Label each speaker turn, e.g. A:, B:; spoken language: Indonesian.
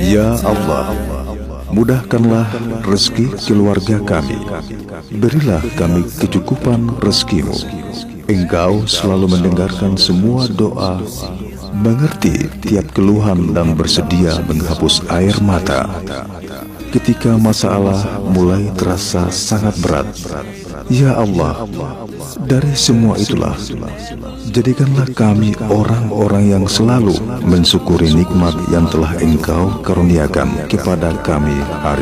A: Ya Allah, mudahkanlah rezeki keluarga kami. Berilah kami kecukupan rezeki-Mu. Engkau selalu mendengarkan semua doa, mengerti tiap keluhan dan bersedia menghapus air mata ketika masalah mulai terasa sangat berat. Ya Allah, dari semua itulah, jadikanlah kami orang-orang yang selalu mensyukuri nikmat yang telah Engkau karuniakan kepada kami hari